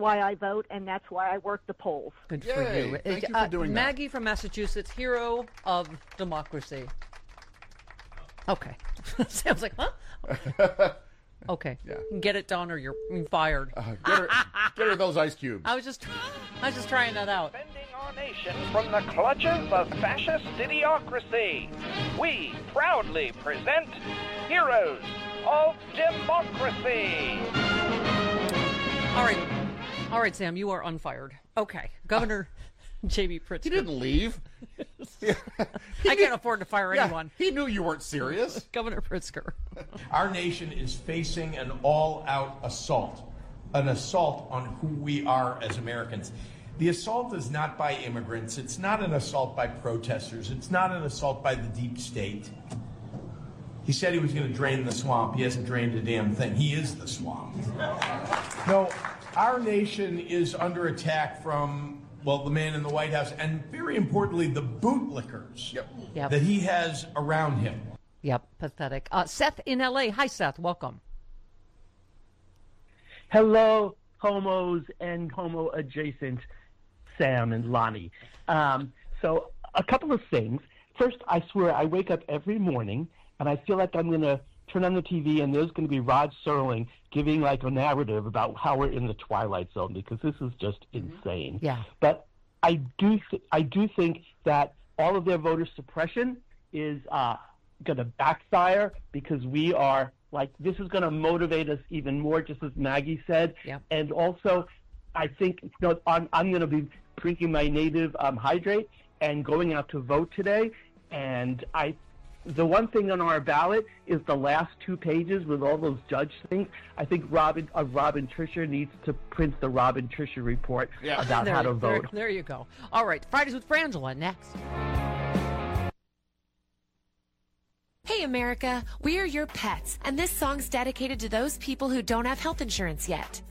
why I vote, and that's why I work the polls. Good Yay. for you. Thank you for doing that. Maggie from Massachusetts, hero of democracy. Okay. Sounds like, huh? Okay. Yeah. Get it done or you're fired. Get her those ice cubes. I was just trying that out. Defending our nation from the clutches of fascist idiocracy, we proudly present Heroes of Democracy. All right, Sam, you are unfired. Okay. Governor J.B. Pritzker. He didn't leave. I can't afford to fire anyone. He knew you weren't serious. Governor Pritzker. Our nation is facing an all-out assault, an assault on who we are as Americans. The assault is not by immigrants. It's not an assault by protesters. It's not an assault by the deep state. He said he was going to drain the swamp. He hasn't drained a damn thing. He is the swamp. No, our nation is under attack from, well, the man in the White House, and very importantly, the bootlickers Yep. that he has around him. Yep, pathetic. Seth in L.A. Hi, Seth. Welcome. Hello, homos and homo-adjacent Sam and Lonnie. So a couple of things. First, I swear I wake up every morning and I feel like I'm going to turn on the TV and there's going to be Rod Serling giving like a narrative about how we're in the Twilight Zone, because this is just insane. Yeah. But I do think that all of their voter suppression is going to backfire, because we are like, this is going to motivate us even more, just as Maggie said. Yeah. And also, I think I'm going to be drinking my native hydrate and going out to vote today. And the one thing on our ballot is the last 2 pages with all those judge things. I think Robin Tricher needs to print the Robin Tricher report about how to vote. There you go. All right, Fridays with Frangela next. Hey America, we are your pets, and this song's dedicated to those people who don't have health insurance yet.